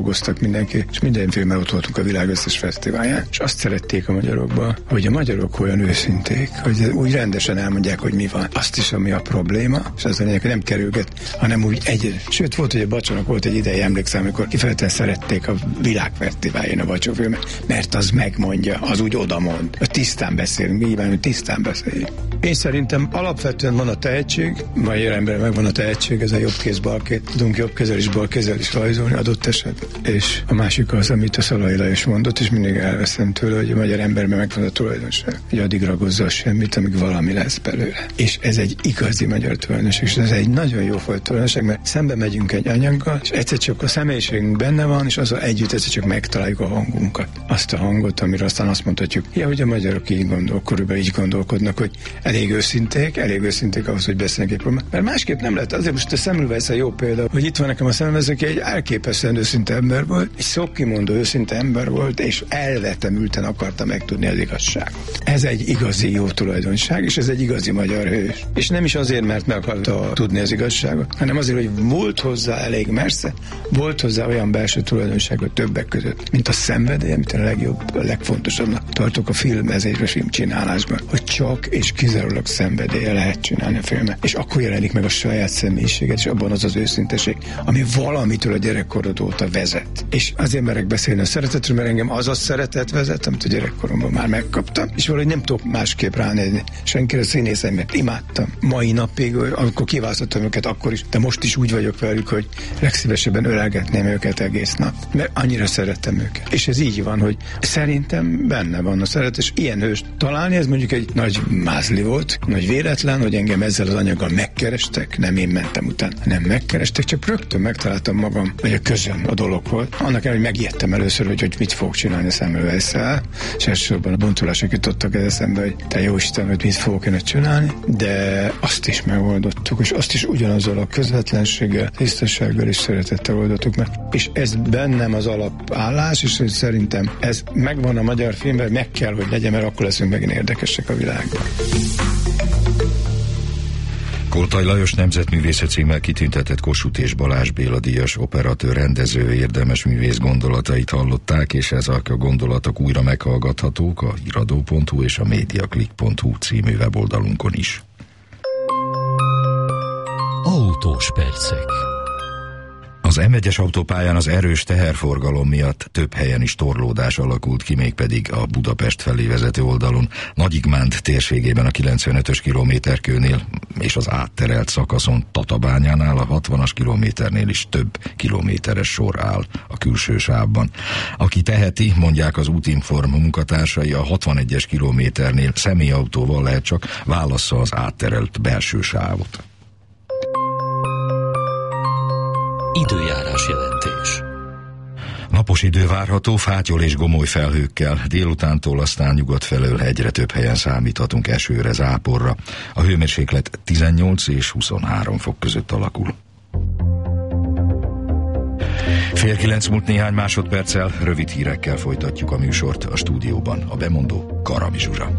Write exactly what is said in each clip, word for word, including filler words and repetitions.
dolgoztak mindenki, és minden filmmel ott voltunk a világ összes fesztiválján, és azt szerették a magyarokba, hogy a magyarok olyan őszinték, hogy úgy rendesen elmondják, hogy mi van. Azt is, ami a probléma, és az a lényeg, hogy nem kerülget, hanem úgy egy. Sőt, volt, hogy a Bacsának volt egy ideje, emlékszem, amikor kifejezetten szerették a világfesztiválján a Bacsó filmet, mert az megmondja, az úgy odamond. A tisztán beszélünk, nyilván, hogy tisztán beszéljünk. Én szerintem alapvetően van a tehetség, vagy ember megvan a tehetség, ez a jobb kéz, bal kéz, tudunk jobb kézzel is, bal kézzel is rajzolni adott eset. És a másik az, amit a Szalai Lajos mondott, és mindig elveszem tőle, hogy a magyar emberben megvan a tulajdonság, hogy addig ragozza semmit, amíg valami lesz belőle. És ez egy igazi magyar tulajdonság, és ez egy nagyon jó fajta tulajdonság, mert szembe megyünk egy anyaggal, és egyszer csak a személyiségünk benne van, és azzal együtt egyszer csak megtaláljuk a hangunkat. Azt a hangot, amire aztán azt mondhatjuk, ja, hogy a magyarok így gondol, körülbelül így gondolkodnak, hogy elég őszinték, elég őszinték ahhoz, hogy beszélnek egy problémát. Mert másképp nem lehet. Azért most a Semmelweis a jó példa, hogy itt van nekem a Semmelweis, aki egy elképesztően őszinte ember volt, egy szókimondó őszinte ember volt, és elvetemülten akarta megtudni az igazságot. Ez egy igazi jó tulajdonság, és ez egy igazi magyar hős. És nem is azért, mert meg akarta tudni az igazságot, hanem azért, hogy volt hozzá elég mersze, volt hozzá olyan belső tulajdonságot többek között, mint a szenvedély, amit a legjobb, a legfontosabbnak tartok a filmezésben, filmcsinálásban, hogy csak és kizárólag szenvedélye lehet csinálni a filmet. És akkor jelenik meg a saját személyiséget, és abban az az őszinteség, ami valamitől a gyerekkorod óta vezet. És azért merek beszélni a szeretetről, mert engem az a szeretet vezet, amit a gyerekkoromban már megkaptam, és valahogy nem tudok másképp ránézni senkire, a színészeimet imádtam. Mai napig, amikor kiválasztottam őket, akkor is, de most is úgy vagyok velük, hogy legszívesebben ölelgetném őket egész nap, mert annyira szerettem őket. És ez így van, hogy szerintem benne van a szeretet, és ilyen hőst találni, ez mondjuk egy nagy mázli volt, nagy véletlen, hogy engem ezzel az anyaggal megkerestek, nem én mentem utána, nem megkerestek, csak rögtön megtaláltam magam, vagy a közöm a dolog volt. Annak ellenére, hogy megijedtem először, hogy, hogy mit fogok csinálni a Semmelweisszel, és elsősorban a bontulások jutottak ez eszembe, hogy te jó Isten, hogy mit fogok én csinálni, de azt is megoldottuk, és azt is ugyanazzal a közvetlenséggel, tisztasággal és szeretettel oldottuk meg. És ez bennem az alapállás, és szerintem ez megvan a magyar filmben, meg kell, hogy legyen, mert akkor leszünk megint érdekesek a világban. Koltai Lajos nemzetművésze címmel kitüntetett Kossuth és Balázs Béla díjas operatőr, rendező, érdemes művész gondolatait hallották, és ezek a gondolatok újra meghallgathatók a híradó pont hu és a mediaclick pont hu című weboldalunkon is. Autós percek. Az em egyes autópályán az erős teherforgalom miatt több helyen is torlódás alakult ki, mégpedig a Budapest felé vezető oldalon, Nagyigmánd térségében a kilencvenötös kilométerkőnél és az átterelt szakaszon Tatabányánál a hatvanas kilométernél is több kilométeres sor áll a külső sávban. Aki teheti, mondják az Útinform munkatársai, a hatvanegyes kilométernél személyautóval lehet, csak válassza az átterelt belső sávot. Időjárás jelentés. Napos idő várható, fátyol és gomoly felhőkkel, délutántól aztán nyugat felől egyre több helyen számíthatunk esőre, záporra. A hőmérséklet tizennyolc és huszonhárom fok között alakul. Fél kilenc múlt néhány másodperccel, rövid hírekkel folytatjuk a műsort, a stúdióban a bemondó Karami Zsuzsa.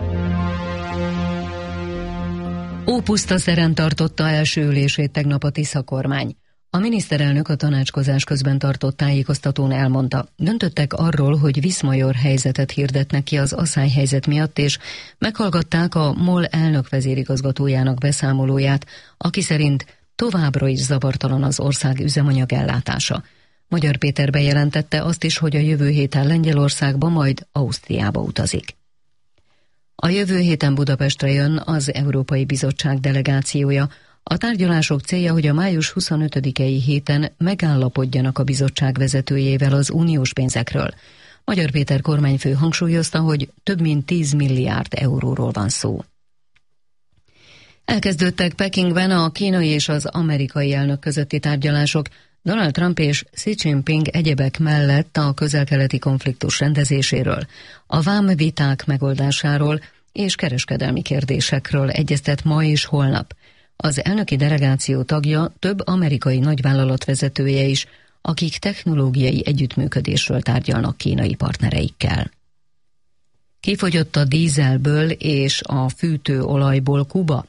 Ópusztaszeren tartotta első ülését tegnap a Tisza kormány. A miniszterelnök a tanácskozás közben tartott tájékoztatón elmondta, döntöttek arról, hogy Viszmajor helyzetet hirdetnek ki az asszályhelyzet miatt, és meghallgatták a MOL elnök vezérigazgatójának beszámolóját, aki szerint továbbra is zavartalan az ország üzemanyag ellátása. Magyar Péter bejelentette azt is, hogy a jövő héten Lengyelországba, majd Ausztriába utazik. A jövő héten Budapestre jön az Európai Bizottság delegációja. A tárgyalások célja, hogy a május huszonötödikei héten megállapodjanak a bizottság vezetőjével az uniós pénzekről. Magyar Péter kormányfő hangsúlyozta, hogy több mint tíz milliárd euróról van szó. Elkezdődtek Pekingben a kínai és az amerikai elnök közötti tárgyalások. Donald Trump és Xi Jinping egyebek mellett a közel-keleti konfliktus rendezéséről, a vámviták megoldásáról és kereskedelmi kérdésekről egyeztet ma és holnap. Az elnöki delegáció tagja több amerikai nagyvállalat vezetője is, akik technológiai együttműködésről tárgyalnak kínai partnereikkel. Kifogyott a dízelből és a fűtőolajból Kuba.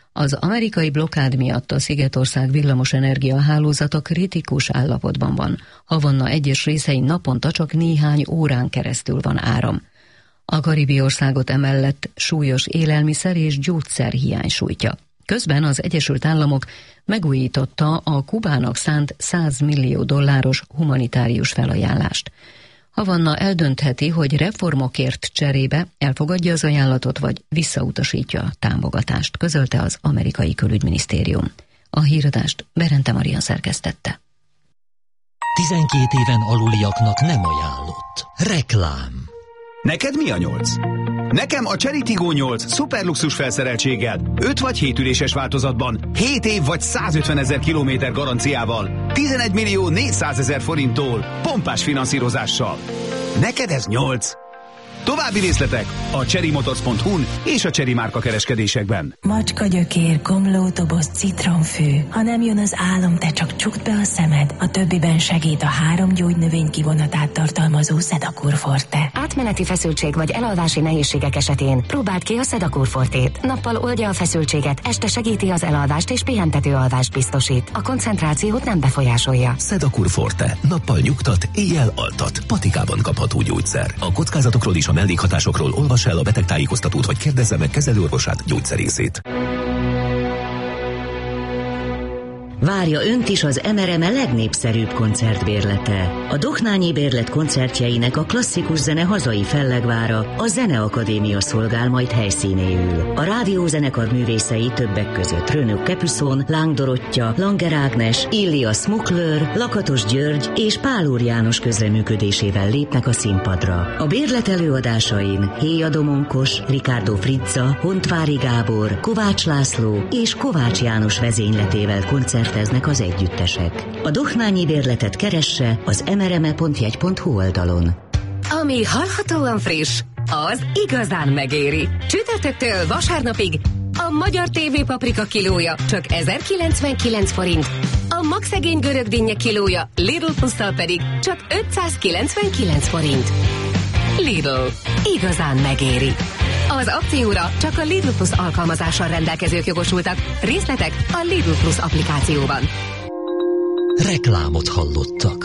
Az amerikai blokkád miatt a Szigetország villamosenergia hálózata kritikus állapotban van. Havanna egyes részein naponta csak néhány órán keresztül van áram. A karibi országot emellett súlyos élelmiszer és gyógyszerhiány sújtja. Közben az Egyesült Államok megújította a Kubának szánt száz millió dolláros humanitárius felajánlást. Havanna eldöntheti, hogy reformokért cserébe elfogadja az ajánlatot, vagy visszautasítja a támogatást, közölte az amerikai külügyminisztérium. A híradást Berente Marian szerkesztette. tizenkét éven aluliaknak nem ajánlott. Reklám. Neked mi a nyolc? Nekem a Chery Tiggo nyolc szuperluxus felszereltséggel, öt vagy hét üléses változatban, hét év vagy százötven ezer kilométer garanciával, tizenegy millió négyszázezer forinttól, pompás finanszírozással. Neked ez nyolc? További részletek a chery motors pont hu-n és a Chery márka kereskedésekben. Macska gyökér, komlótoboz, citronfű. Ha nem jön az álom, te csak csukd be a szemed. A többiben segít a három gyógynövény kivonatát tartalmazó Sedakur Forte. Átmeneti feszültség vagy elalvási nehézségek esetén próbáld ki a Sedakur Fortét. Nappal oldja a feszültséget, este segíti az elalvást és pihentető alvást biztosít. A koncentrációt nem befolyásolja. Sedakur Forte. Nappal nyugtat, éjjel altat. Patikában kapható gyógyszer. A kockázatokról is a mellékhatásokról olvass el a betegtájékoztatót, vagy kérdezze meg kezelőorvosát, gyógyszerészét. Várja önt is az em er em legnépszerűbb koncertbérlete. A Dohnányi Bérlet koncertjeinek a klasszikus zene hazai fellegvára, a Zeneakadémia szolgál majd helyszínéül. A rádiózenekar művészei többek között Rönök Kepüszon, Láng Dorottya, Langer Ágnes, Illia Smuklőr, Lakatos György és Pál Úr János közreműködésével lépnek a színpadra. A bérlet előadásain Héja Domonkos, Ricardo Frizza, Hontvári Gábor, Kovács László és Kovács János vezényletével koncert teznek az együttesek. A Dohnányi Bérletet keresse az em er em e pont jegy pont hu oldalon. Ami hallhatóan friss, az igazán megéri. Csütörtöktől vasárnapig a magyar té vé paprika kilója csak ezerkilencvenkilenc forint, a magszegény görög dinnye kilója Lidl plusszal pedig csak ötszázkilencvenkilenc forint. Lidl. Igazán megéri. Az akcióra csak a Lidl Plus alkalmazással rendelkezők jogosultak. Részletek a Lidl Plus applikációban. Reklámot hallottak.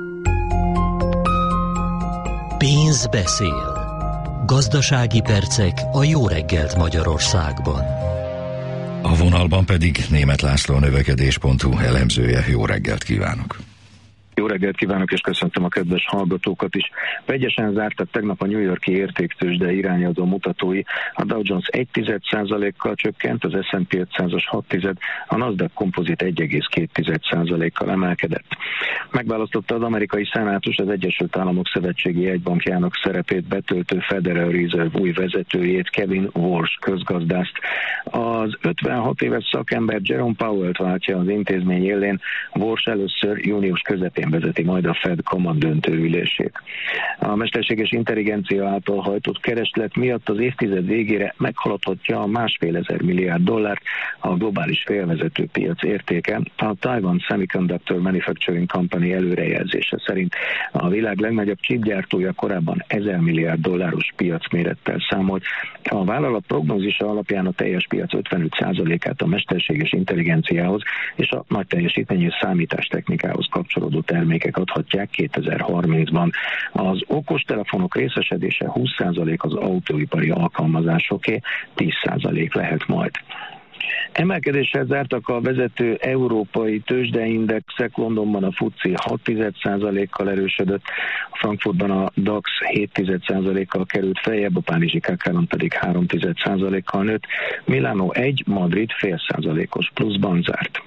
Pénz beszél. Gazdasági percek a jó reggelt Magyarországban. A vonalban pedig Németh László, a növekedés pont hu elemzője. Jó reggelt kívánok! Jó reggelt kívánok, és köszöntöm a kedves hallgatókat is. Vegyesen zártak tegnap a New York-i értéktőzsde irányadó mutatói. A Dow Jones egy egész egy százalékkal csökkent, az es and pé ötszázas hat tized, a Nasdaq Composite egy egész két százalékkal emelkedett. Megválasztotta az amerikai szenátus az Egyesült Államok Szövetségi Jegybankjának szerepét betöltő Federal Reserve új vezetőjét, Kevin Warsh közgazdászt. Az ötvenhat éves szakember Jerome Powell-t váltja az intézmény élén. Warsh először június közepén vezeti majd a Fed Command döntőülését. A mesterséges intelligencia által hajtott kereslet miatt az évtized végére meghaladhatja a másfél ezer milliárd dollárt a globális félvezető piac értéke. A Taiwan Semiconductor Manufacturing Company előrejelzése szerint a világ legnagyobb chipgyártója korábban ezer milliárd dolláros piacmérettel számolt. A vállalat prognózisa alapján a teljes piac ötvenöt százalékát a mesterséges intelligenciához és a nagy teljesítményű számítástechnikához kapcsolódó termékek adhatják kétezer-harmincban. Az okostelefonok részesedése húsz százalék, az autóipari alkalmazásoké tíz százalék lehet majd. Emelkedéssel zártak a vezető európai tőzsdeindexek. Londonban a FTSE hat egész egy százalékkal erősödött, a Frankfurtban a DAX hét egész egy százalékkal került feljebb, a párizsi kákában pedig három egész egy százalékkal nőtt, Milánó egy, Madrid fél százalékos pluszban zárt.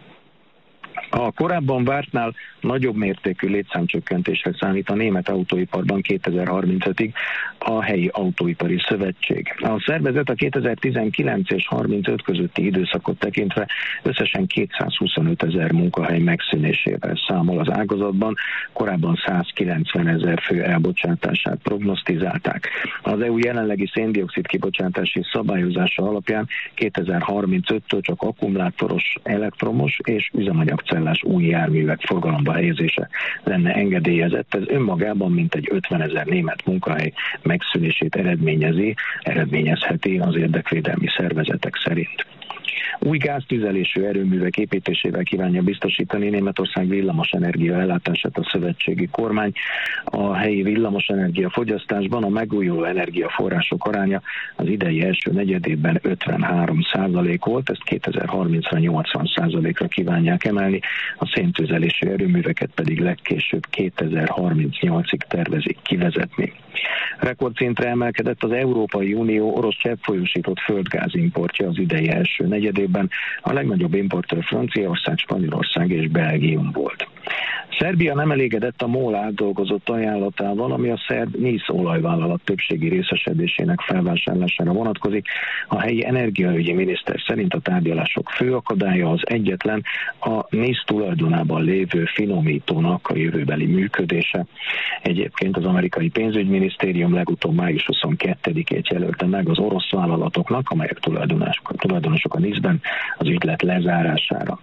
A korábban vártnál nagyobb mértékű létszámcsökkentésre számít a német autóiparban kétezer-harmincötig a helyi autóipari szövetség. A szervezet a kétezer-tizenkilenc és harmincöt közötti időszakot tekintve összesen kétszázhuszonöt ezer munkahely megszűnésével számol az ágazatban, korábban százkilencven ezer fő elbocsátását prognosztizálták. Az é u jelenlegi széndioxid kibocsátási szabályozása alapján kétezer-harmincöttől csak akkumulátoros, elektromos és üzemanyagcellás új járművek forgalomba helyezése lenne engedélyezett. Ez önmagában mintegy ötven ezer német munkahely megszűnését eredményezi, eredményezheti az érdekvédelmi szervezetek szerint. Új gáztüzelésű erőművek építésével kívánja biztosítani Németország villamosenergia ellátását a szövetségi kormány. A helyi villamosenergia fogyasztásban a megújuló energiaforrások aránya az idei első negyedévben ötvenhárom százalék volt, ezt kétezer-harmincra nyolcvan százalékra kívánják emelni, a széntüzelésű erőműveket pedig legkésőbb kétezer-harmincnyolcig tervezik kivezetni. Rekordszintre emelkedett az Európai Unió orosz cseppfolyósított földgáz importja az idei első negyedében, a legnagyobb importőr Franciaország, Spanyolország és Belgium volt. Szerbia nem elégedett a MOL átdolgozott ajánlatával, ami a szerb NISZ olajvállalat többségi részesedésének felvásárlására vonatkozik. A helyi energiaügyi miniszter szerint a tárgyalások fő akadálya az egyetlen a NISZ tulajdonában lévő finomítónak a jövőbeli működése. Egyébként az amerikai pénzügyminisztérium legutóbb május huszonkettedikét jelölte meg az orosz vállalatoknak, amelyek tulajdonosok a niszben, az ügylet lezárására.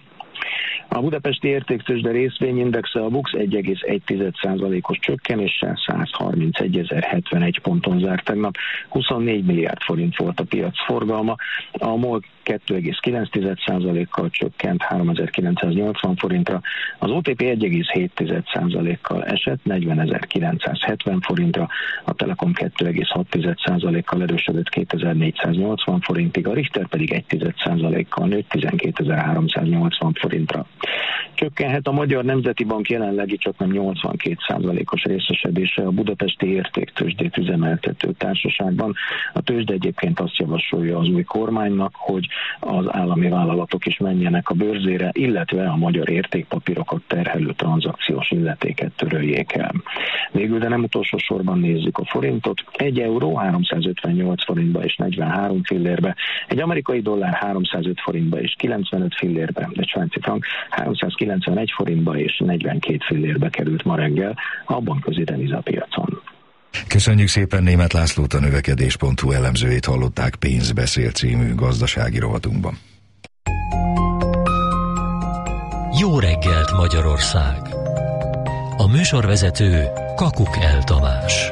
A budapesti értéktőzsde részvényindexe a BUX egy egész egy százalékos csökkenéssel százharmincegyezer-hetvenegy ponton zárt tegnap, huszonnégy milliárd forint volt a piac forgalma, a MOL kettő egész kilenc százalékkal csökkent háromezer-kilencszáznyolcvan forintra, az o té pé egy egész hét százalékkal esett negyvenezer-kilencszázhetven forintra, a Telekom kettő egész hat százalékkal erősödött kétezer-négyszáznyolcvan forintig, a Richter pedig egy százalékkal nőtt tizenkétezer-háromszáznyolcvan forintra. Csökkenhet a Magyar Nemzeti Bank jelenlegi csaknem nyolcvankét százalékos részesedése a budapesti értéktőzsdét üzemeltető társaságban. A tőzsde egyébként azt javasolja az új kormánynak, hogy az állami vállalatok is menjenek a bőrzére, illetve a magyar értékpapírokat terhelő tranzakciós illetéket töröljék el. Végül, de nem utolsó sorban nézzük a forintot. Egy euró háromszázötvennyolc forintba és negyvenhárom fillérbe, egy amerikai dollár háromszázöt forintba és kilencvenöt fillérbe, egy svájci frank háromszázkilencvenegy forintba és negyvenkét fillérbe került ma reggel a bankközi devizapiacon. Köszönjük szépen Németh Lászlót, a növekedés pont hu elemzőjét hallották Pénzbeszél című gazdasági rovatunkban. Jó reggelt Magyarország! A műsorvezető Kakukell Tamás.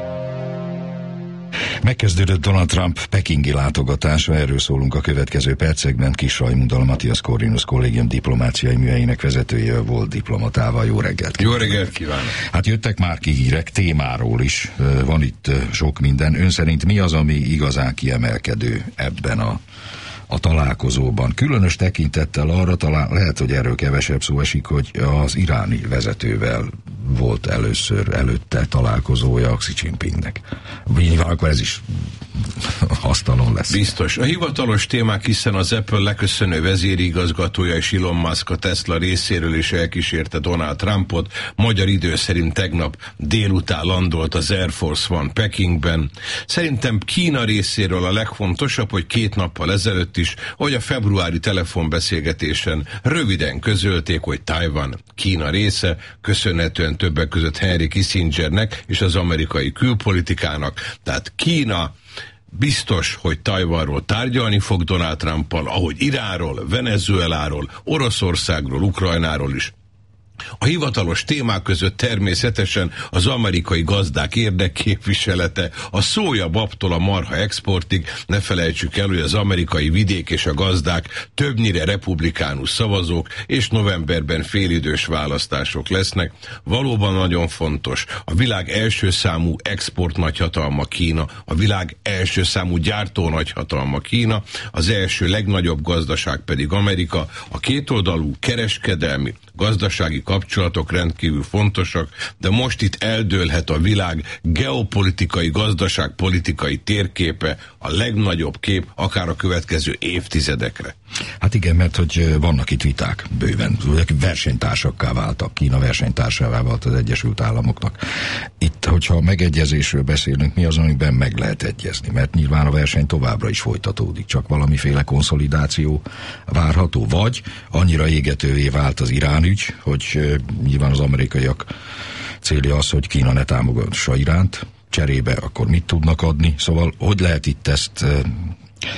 Megkezdődött Donald Trump pekingi látogatása, erről szólunk a következő percekben. Kis Rajmundal, Matthias Corvinus kollégium diplomáciai műhelyének vezetője, volt diplomatával. Jó reggelt! Jó reggelt kívánok! Hát jöttek már ki hírek témáról is, van itt sok minden. Ön szerint mi az, ami igazán kiemelkedő ebben a a találkozóban? Különös tekintettel arra, talán lehet, hogy erről kevesebb szó esik, hogy az iráni vezetővel volt először előtte találkozója Xi Jinpingnek. Nyilván akkor ez is asztalon lesz. Biztos. A hivatalos témák, hiszen az Apple leköszönő vezérigazgatója és Elon Musk a Tesla részéről is elkísérte Donald Trumpot. Magyar idő szerint tegnap délután landolt az Air Force One Pekingben. Szerintem Kína részéről a legfontosabb, hogy két nappal ezelőtt is, hogy a februári telefonbeszélgetésen röviden közölték, hogy Tajvan Kína része, köszönhetően többek között Henry Kissingernek és az amerikai külpolitikának. Tehát Kína biztos, hogy Tajvanról tárgyalni fog Donald Trumpal, ahogy Iránról, Venezueláról, Oroszországról, Ukrajnáról is. A hivatalos témák között természetesen az amerikai gazdák érdekképviselete, a szójababtól a marha exportig. Ne felejtsük el, hogy az amerikai vidék és a gazdák többnyire republikánus szavazók, és novemberben félidős választások lesznek. Valóban nagyon fontos. A világ első számú export nagyhatalma Kína, a világ első számú gyártó nagyhatalma Kína, az első legnagyobb gazdaság pedig Amerika. A kétoldalú kereskedelmi, gazdasági kapcsolatok rendkívül fontosak, de most itt eldőlhet a világ geopolitikai, gazdaságpolitikai térképe, a legnagyobb kép, akár a következő évtizedekre. Hát igen, mert hogy vannak itt viták bőven, versenytársakká váltak, Kína versenytársává vált az Egyesült Államoknak. Itt, hogyha megegyezésről beszélünk, mi az, amiben meg lehet egyezni, mert nyilván a verseny továbbra is folytatódik, csak valamiféle konszolidáció várható, vagy annyira égetővé vált az Irán ügy, hogy nyilván az amerikaiak célja az, hogy Kína ne támogassa Iránt, cserébe akkor mit tudnak adni, szóval hogy lehet itt ezt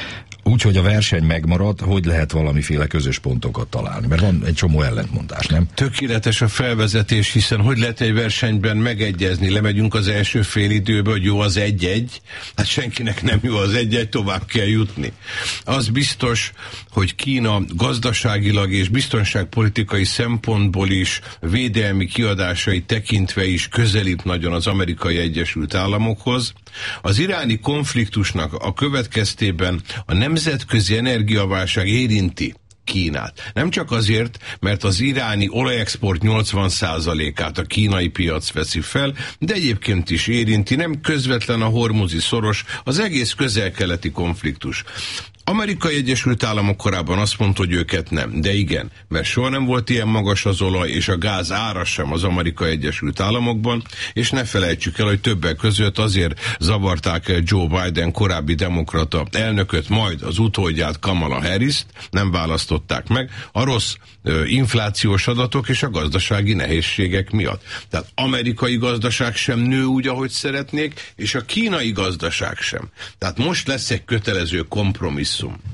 Úgyhogy a verseny megmarad, hogy lehet valamiféle közös pontokat találni? Mert van egy csomó ellentmondás, nem? Tökéletes a felvezetés, hiszen hogy lehet egy versenyben megegyezni? Lemegyünk az első fél időbe, hogy jó az egy-egy, hát senkinek nem jó az egy-egy, tovább kell jutni. Az biztos, hogy Kína gazdaságilag és biztonságpolitikai szempontból is, védelmi kiadásai tekintve is közelít nagyon az Amerikai Egyesült Államokhoz. Az iráni konfliktusnak a következtében a nemzetközi energiaválság érinti Kínát. Nem csak azért, mert az iráni olajexport nyolcvan százalékát a kínai piac veszi fel, de egyébként is érinti, nem közvetlen a hormuzi szoros, az egész közel-keleti konfliktus. Amerikai Egyesült Államok korábban azt mondta, hogy őket nem, de igen, mert soha nem volt ilyen magas az olaj és a gáz ára sem az Amerikai Egyesült Államokban, és ne felejtsük el, hogy többek között azért zavarták Joe Biden korábbi demokrata elnököt, majd az utódját, Kamala Harrist, nem választották meg, a rossz ö, inflációs adatok és a gazdasági nehézségek miatt. Tehát amerikai gazdaság sem nő úgy, ahogy szeretnék, és a kínai gazdaság sem. Tehát most lesz egy kötelező kompromisszum.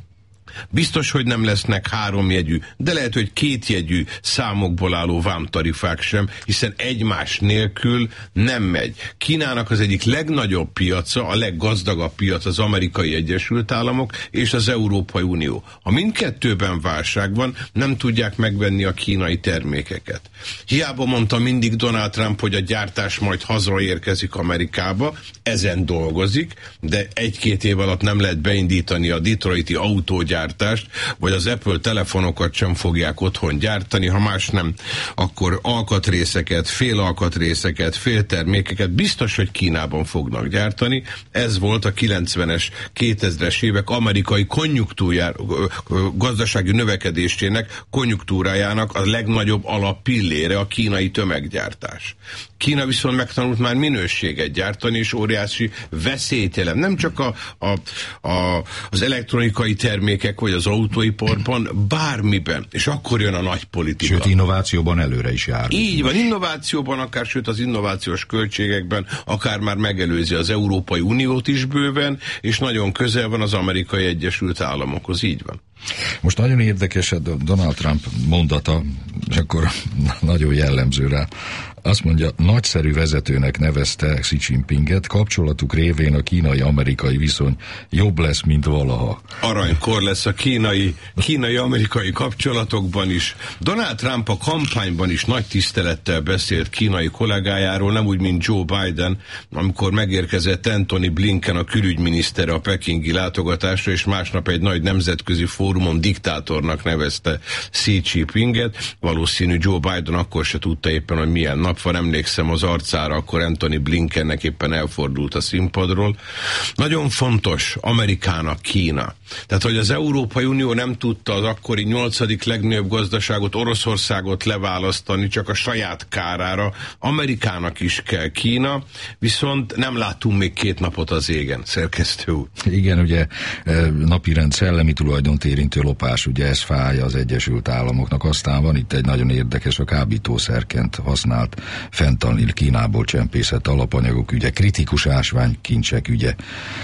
Biztos, hogy nem lesznek háromjegyű, de lehet, hogy kétjegyű számokból álló vámtarifák sem, hiszen egymás nélkül nem megy. Kínának az egyik legnagyobb piaca, a leggazdagabb piac az Amerikai Egyesült Államok és az Európai Unió. Ha mindkettőben válság van, nem tudják megvenni a kínai termékeket. Hiába mondta mindig Donald Trump, hogy a gyártás majd hazaérkezik Amerikába, ezen dolgozik, de egy-két év alatt nem lehet beindítani a detroiti autógyártást, vagy az Apple telefonokat sem fogják otthon gyártani, ha más nem, akkor alkatrészeket, félalkatrészeket, féltermékeket biztos, hogy Kínában fognak gyártani. Ez volt a kilencvenes, kétezres évek amerikai konjunktúrá, gazdasági növekedésének, konjunktúrájának a legnagyobb alappillére a kínai tömeggyártás. Kína viszont megtanult már minőséget gyártani, és óriási veszélyt jelent. Nem csak a, a, a, az elektronikai termékek, vagy az autóiparban, bármiben. És akkor jön a nagy politika. Sőt, innovációban előre is jár. Így van, innovációban, akár sőt az innovációs költségekben, akár már megelőzi az Európai Uniót is bőven, és nagyon közel van az Amerikai Egyesült Államokhoz. Így van. Most nagyon érdekes Donald Trump mondata, és akkor nagyon jellemző rá. Azt mondja, nagyszerű vezetőnek nevezte Xi Jinpinget, kapcsolatuk révén a kínai-amerikai viszony jobb lesz, mint valaha. Aranykor lesz a kínai, kínai-amerikai kapcsolatokban is. Donald Trump a kampányban is nagy tisztelettel beszélt kínai kollégájáról, nem úgy, mint Joe Biden, amikor megérkezett Antony Blinken, a külügyminisztere a pekingi látogatásra, és másnap egy nagy nemzetközi fórumon diktátornak nevezte Xi Jinpinget. Valószínű Joe Biden akkor se tudta éppen, hogy milyen nap van, emlékszem az arcára, akkor Antony Blinkennek éppen elfordult a színpadról. Nagyon fontos Amerikának Kína. Tehát, hogy az Európai Unió nem tudta az akkori nyolcadik legnagyobb gazdaságot, Oroszországot leválasztani, csak a saját kárára. Amerikának is kell Kína, viszont nem láttunk még két napot az égen, szerkesztő úr. Igen, ugye napirend szellemi tulajdont érintő lopás, ugye ez fája az Egyesült Államoknak. Aztán van itt egy nagyon érdekes, a kábítószerként használt fentanil Kínából csempészett alapanyagok ügye, kritikus ásványkincsek ügye,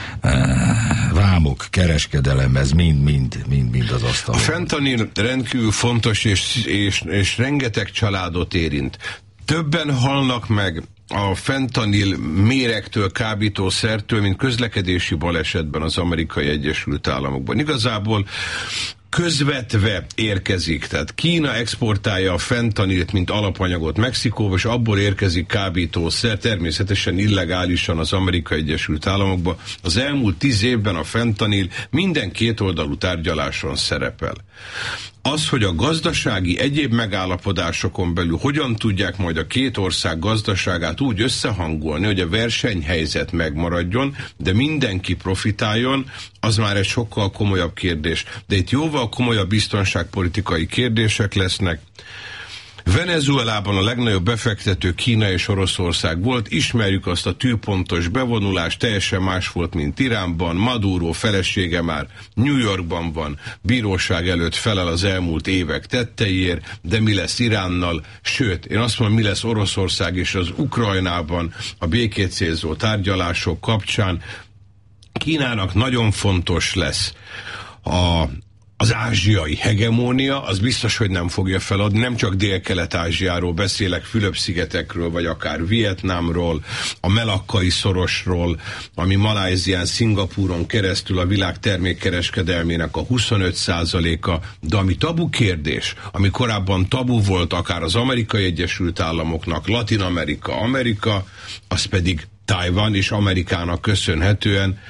vámok, kereskedelem, ez mind-mind mind az asztalon. A fentanil rendkívül fontos, és, és, és rengeteg családot érint. Többen halnak meg a fentanil méregtől, kábítószertől, mint közlekedési balesetben az Amerikai Egyesült Államokban. Igazából közvetve érkezik, tehát Kína exportálja a fentanilt, mint alapanyagot Mexikóba, és abból érkezik kábítószer, természetesen illegálisan az Amerikai Egyesült Államokba. Az elmúlt tíz évben a fentanil minden kétoldalú tárgyaláson szerepel. Az, hogy a gazdasági egyéb megállapodásokon belül hogyan tudják majd a két ország gazdaságát úgy összehangolni, hogy a versenyhelyzet megmaradjon, de mindenki profitáljon, az már egy sokkal komolyabb kérdés. De itt jóval komolyabb biztonságpolitikai kérdések lesznek. Venezuelában a legnagyobb befektető Kína és Oroszország volt, ismerjük azt a tűpontos bevonulást, teljesen más volt, mint Iránban. Maduro felesége már New Yorkban van, bíróság előtt felel az elmúlt évek tetteiért, de mi lesz Iránnal, sőt, én azt mondom, mi lesz Oroszország és az Ukrajnában a békét célzó tárgyalások kapcsán. Kínának nagyon fontos lesz a Az ázsiai hegemónia, az biztos, hogy nem fogja feladni. Nem csak Dél-Kelet-Ázsiáról beszélek, Fülöp-szigetekről, vagy akár Vietnámról, a Melakkai szorosról, ami Malajzián, Szingapúron keresztül a világ termékkereskedelmének a huszonöt százaléka, de ami tabu kérdés, ami korábban tabu volt akár az Amerikai Egyesült Államoknak, Latin-Amerika, Amerika, az pedig Tajvan és Amerikának köszönhetően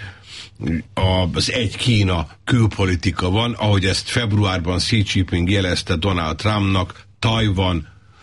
az egy Kína külpolitika van, ahogy ezt februárban Xi Jinping jelezte Donald Trumpnak, Tajvan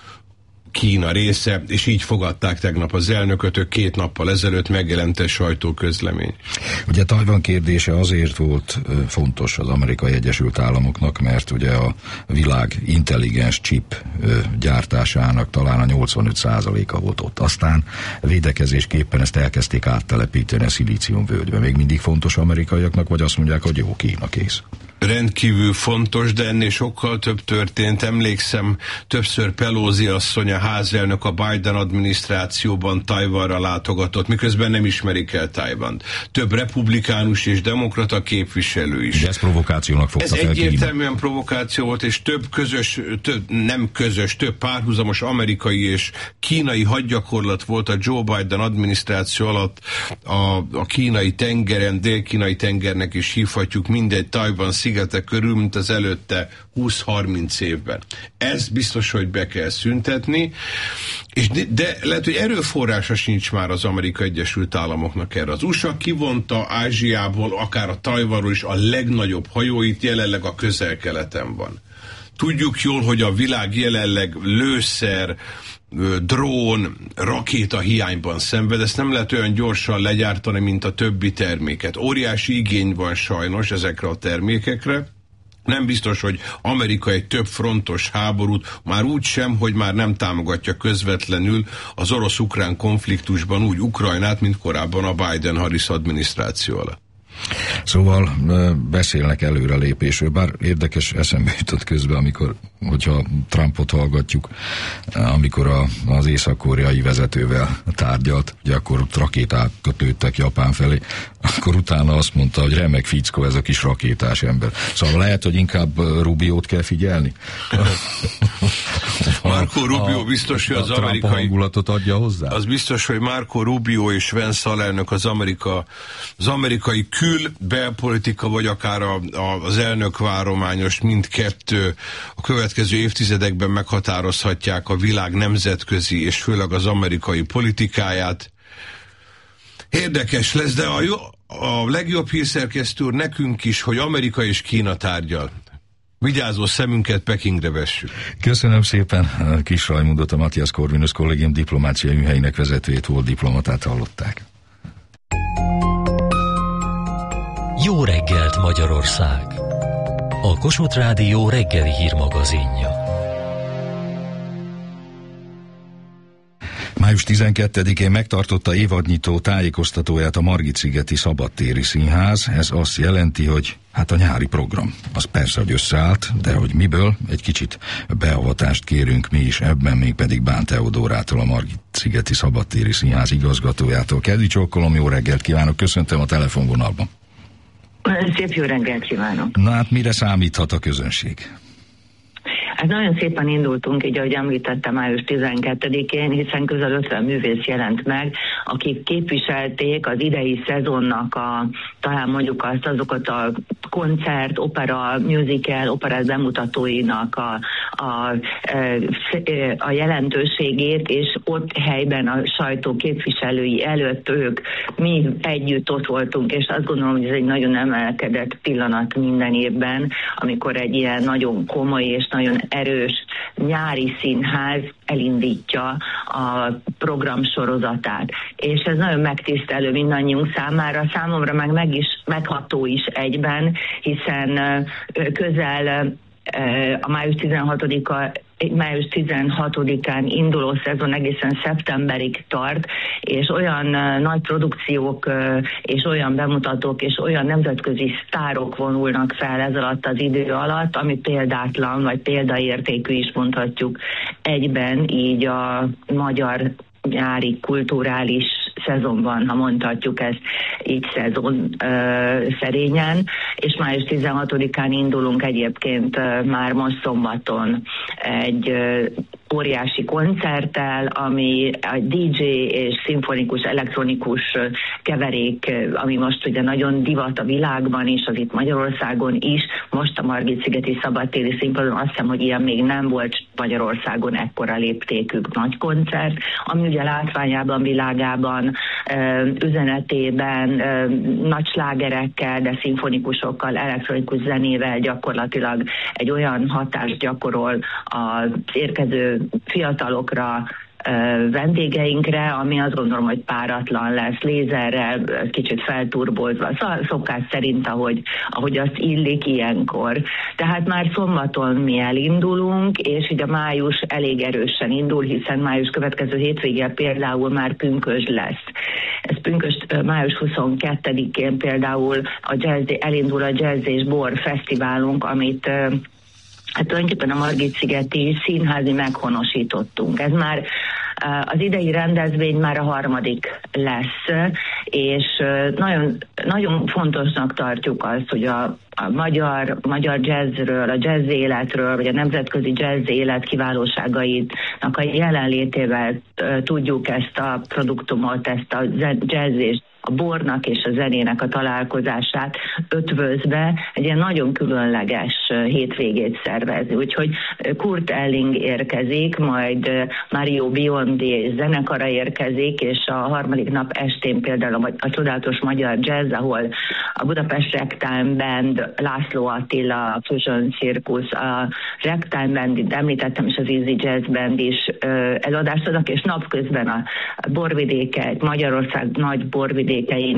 Kína része, és így fogadták tegnap az elnököt, két nappal ezelőtt megjelent egy sajtóközlemény. Ugye Tajvan kérdése azért volt fontos az Amerikai Egyesült Államoknak, mert ugye a világ intelligens chip gyártásának talán a nyolcvanöt százaléka volt ott. Aztán védekezésképpen ezt elkezdték áttelepíteni a szilíciumvölgybe. Még mindig fontos amerikaiaknak, vagy azt mondják, hogy jó, Kína kész? Rendkívül fontos, de ennél sokkal több történt. Emlékszem, többször Pelosi asszony, a házelnök a Biden adminisztrációban Tajvanra látogatott, miközben nem ismerik el Tajvant. Több republikánus és demokrata képviselő is. De ez provokációnak fogta Ez fel egyértelműen Kína. provokáció volt, és több közös, több, nem közös, több párhuzamos amerikai és kínai hadgyakorlat volt a Joe Biden adminisztráció alatt a, a kínai tengeren, dél-kínai tengernek is hívhatjuk, mindegy Tajvan szigetek körül, mint az előtte húsz-harminc évben. Ez biztos, hogy be kell szüntetni, és de, de lehet, hogy erőforrása sincs már az Amerikai Egyesült Államoknak erre. Az u es á kivonta Ázsiából, akár a Tajvanról is a legnagyobb hajóit, jelenleg a Közel-Keleten van. Tudjuk jól, hogy a világ jelenleg lőszer, drón, rakéta hiányban szenved, ezt nem lehet olyan gyorsan legyártani, mint a többi terméket. Óriási igény van sajnos ezekre a termékekre. Nem biztos, hogy Amerika egy több frontos háborút, már úgy sem, hogy már nem támogatja közvetlenül az orosz-ukrán konfliktusban úgy Ukrajnát, mint korábban a Biden-Harris adminisztráció alatt. Szóval beszélnek előrelépésről, bár érdekes eszembe jutott közben, amikor, hogyha Trumpot hallgatjuk, amikor a, az észak-koreai vezetővel tárgyalt, ugye akkor rakétákat lőttek Japán felé, akkor utána azt mondta, hogy remek fickó ez a kis rakétás ember. Szóval lehet, hogy inkább Rubiót kell figyelni? Marco Rubio biztos, hogy az amerikai hangulatot adja hozzá? Az biztos, hogy Marco Rubio és Vance alelnök az, Amerika, az amerikai kül-belpolitika, vagy akár a, a, az elnökvárományos mindkettő a következő évtizedekben meghatározhatják a világ nemzetközi és főleg az amerikai politikáját. Érdekes lesz, de a, jó, a legjobb hírszerkesztő úr nekünk is, hogy Amerika és Kína tárgyal. Vigyázó szemünket Pekingre vessük. Köszönöm szépen. Kis Rajmundot, a Matthias Corvinus Kollégium diplomáciai műhelyének vezetőjét, volt diplomatát hallották. Jó reggelt Magyarország! A Kossuth Rádió reggeli hírmagazinja. május tizenkettedikén megtartotta évadnyitó tájékoztatóját a Margit-szigeti Szabadtéri Színház. Ez azt jelenti, hogy hát a nyári program. Az persze, hogy összeállt, de hogy miből, egy kicsit beavatást kérünk mi is ebben, még pedig Bán Teodórától, a Margit-szigeti Szabadtéri Színház igazgatójától. Kedvi csókolom, jó reggelt kívánok, köszöntöm a telefonvonalban. Szép jó reggelt kívánok. Na hát mire számíthat a közönség? Hát nagyon szépen indultunk, így ahogy említettem, május tizenkettedikén, hiszen közel ötven művész jelent meg, akik képviselték az idei szezonnak a, talán mondjuk azt, azokat a koncert, opera, musical, operett bemutatóinak a, a, a jelentőségét, és ott helyben a sajtó képviselői előtt ők, mi együtt ott voltunk, és azt gondolom, hogy ez egy nagyon emelkedett pillanat minden évben, amikor egy ilyen nagyon komoly és nagyon erős nyári színház elindítja a programsorozatát. És ez nagyon megtisztelő mindannyiunk számára, számomra meg, meg is megható is egyben, hiszen közel a május tizenhatodika május tizenhatodikán induló szezon egészen szeptemberig tart, és olyan nagy produkciók, és olyan bemutatók, és olyan nemzetközi sztárok vonulnak fel ez alatt az idő alatt, ami példátlan, vagy példaértékű is mondhatjuk egyben így a magyar nyári kulturális szezonban, ha mondhatjuk ezt így szezon ö, szerényen, és május tizenhatodikán indulunk egyébként ö, már most szombaton egy ö, óriási koncerttel, ami a dé dzsé és szimfonikus, elektronikus keverék, ami most ugye nagyon divat a világban is, az itt Magyarországon is, most a Margit-szigeti szabadtéri színpadon azt hiszem, hogy ilyen még nem volt Magyarországon ekkora léptékű nagy koncert, ami ugye látványában, világában, üzenetében, nagy slágerekkel, de szimfonikusokkal, elektronikus zenével gyakorlatilag egy olyan hatást gyakorol az érkező fiatalokra, vendégeinkre, ami azt gondolom, hogy páratlan lesz, lézerrel, kicsit felturbozva, szokás szerint, ahogy, ahogy azt illik ilyenkor. Tehát már szombaton mi elindulunk, és így a május elég erősen indul, hiszen május következő hétvégén például már pünkösd lesz. Ez pünkösd május huszonkettedikén például a jazz, elindul a Jazz és Bor fesztiválunk, amit hát tulajdonképpen a Margit-szigeti színházi meghonosítottunk. Ez már az idei rendezvény már a harmadik lesz, és nagyon, nagyon fontosnak tartjuk azt, hogy a, a magyar, magyar jazzről, a jazz életről, vagy a nemzetközi jazz élet kiválóságainak a jelenlétével tudjuk ezt a produktumot, ezt a jazz és a bornak és a zenének a találkozását ötvözve egy ilyen nagyon különleges hétvégét szervezni. Úgyhogy Kurt Elling érkezik, majd Mario Biondi zenekara érkezik, és a harmadik nap estén például a, a csodálatos magyar jazz, ahol a Budapest Ragtime Band, László Attila, a Fusion Circus, a Ragtime Band, itt említettem, és az Easy Jazz Band is előadást adnak, és napközben a borvidéket, Magyarország nagy borvidék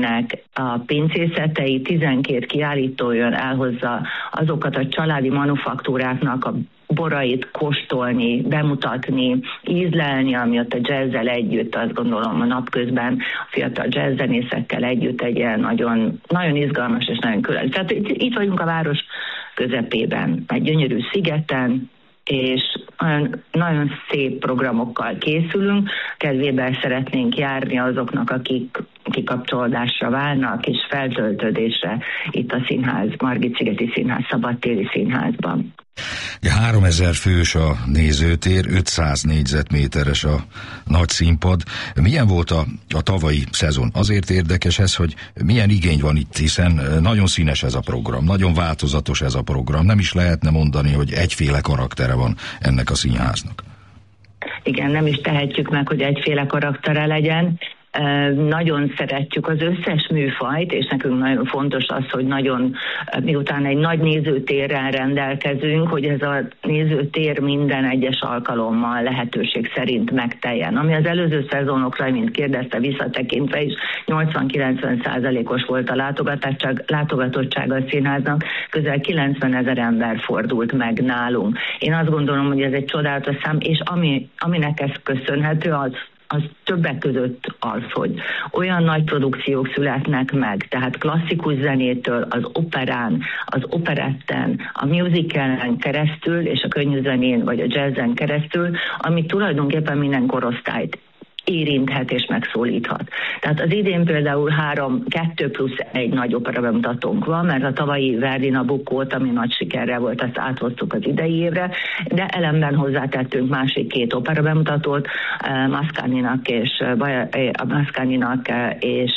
a pincészetei, tizenkét kiállító jön, elhozza azokat a családi manufaktúráknak a borait kóstolni, bemutatni, ízlelni, ami ott a jazzzel együtt, azt gondolom a napközben a fiatal jazzzenészekkel együtt egy ilyen nagyon, nagyon izgalmas és nagyon különleges. Tehát itt vagyunk a város közepében, egy gyönyörű szigeten, és nagyon, nagyon szép programokkal készülünk, kedvében szeretnénk járni azoknak, akik kikapcsolódásra válnak, és feltöltődésre itt a színház, Margit-szigeti Színház, Szabadtéri Színházban. háromezer fős a nézőtér, ötszáz négyzetméteres a nagy színpad. Milyen volt a, a tavalyi szezon? Azért érdekes ez, hogy milyen igény van itt, hiszen nagyon színes ez a program, nagyon változatos ez a program. Nem is lehetne mondani, hogy egyféle karaktere van ennek a színháznak. Igen, nem is tehetjük meg, hogy egyféle karaktere legyen. Nagyon szeretjük az összes műfajt, és nekünk nagyon fontos az, hogy nagyon, miután egy nagy nézőtérrel rendelkezünk, hogy ez a nézőtér minden egyes alkalommal lehetőség szerint megteljen. Ami az előző szezonokra, mint kérdezte, visszatekintve is nyolcvan-kilencven százalékos volt a látogatottság, látogatottsága a színháznak, közel kilencvenezer ember fordult meg nálunk. Én azt gondolom, hogy ez egy csodálatos szám, és ami, aminek ez köszönhető, az az többek között az, hogy olyan nagy produkciók születnek meg, tehát klasszikus zenétől, az operán, az operetten, a musicalen keresztül, és a könnyű zenén vagy a jazzen keresztül, ami tulajdonképpen minden korosztályt érinthet és megszólíthat. Tehát az idén például három, kettő plusz egy nagy opera bemutatónk van, mert a tavalyi Verdi Nabuccót, ami nagy sikerrel volt, azt áthoztuk az idei évre, de elemben hozzátettünk másik két opera bemutatót, Mascagninak és Mascagninak és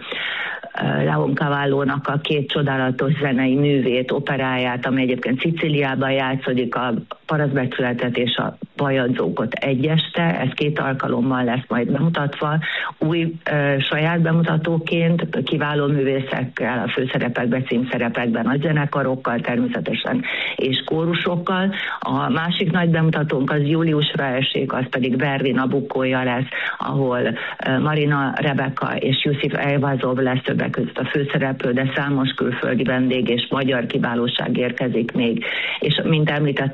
Leoncavallo-nak a két csodálatos zenei művét, operáját, ami egyébként Szicíliában játszódik, a Parasztbecsületet és a Bajadzókot egy este, ez két alkalommal lesz majd bemutatva, új ö, saját bemutatóként, kiváló művészekkel, a főszerepekben, címszerepekben, a zenekarokkal természetesen, és kórusokkal. A másik nagy bemutatónk az júliusra esik, az pedig Verdi Nabuccója lesz, ahol ö, Marina Rebeka és Jusif Eyvazov lesz többek között a főszereplő, de számos külföldi vendég és magyar kiválóság érkezik még. És mint említettem, a Nabuccó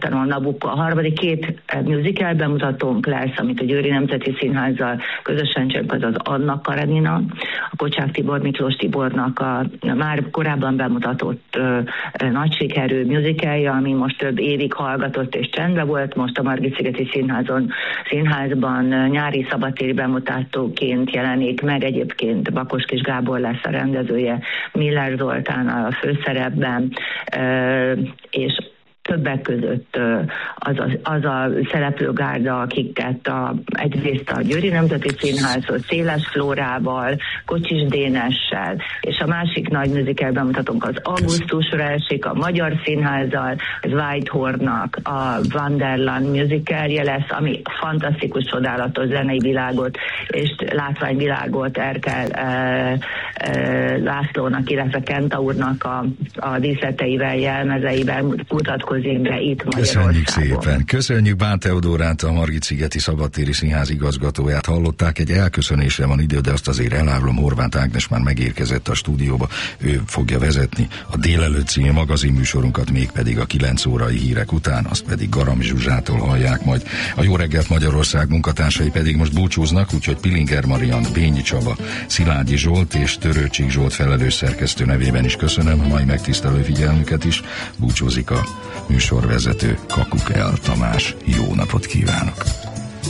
Nabucco. A harmadik két musical bemutatónk lesz, amit a Győri Nemzeti Színházzal közösen csinálunk, az az Anna Karenina, a Kocsák Tibor Miklós Tibornak a már korábban bemutatott uh, nagy sikerű musicalja, ami most több évig hallgatott és csendben volt. Most a Margit-szigeti Színházon, színházban nyári szabadtéri bemutatóként jelenik meg. Egyébként Bakos Kis Gábor lesz a rendezője, Miller Zoltán a főszerepben, uh, és többek között az a, az a szereplőgárda, akiket a, egyrészt a Győri Nemzeti Színházhoz, Széles Flórával, Kocsis Dénessel, és a másik nagy musical bemutatónk az augusztusra esik, a Magyar Színházzal, az Whitehornnak a Wonderland musicalje lesz, ami fantasztikus, csodálatos zenei világot és látványvilágot Erkel e, e, Lászlónak, illetve Kentaurnak a, a díszleteivel, jelmezeivel mutatkozik be itt Magyarországon. Köszönjük szépen. Köszönjük Bán Teodórát, a Margit-szigeti Szabadtéri Színház igazgatóját hallották. Egy elköszönésre van idő, de azt azért elárulom, Horváth Ágnes már megérkezett a stúdióba. Ő fogja vezetni a Délelőtt című magazinműsorunkat, mégpedig a kilenc órai hírek után, azt pedig Garam Zsuzsától hallják majd. A Jó reggelt Magyarország munkatársai pedig most búcsúznak, úgyhogy Pilinger Marian, Bényi Csaba, Szilágyi Zsolt és Törőcsik Zsolt felelős szerkesztő nevében is köszönöm a mai megtisztelő figyelmüket is. Búcsúzik a műsorvezető Kakuk El Tamás. Jó napot kívánok!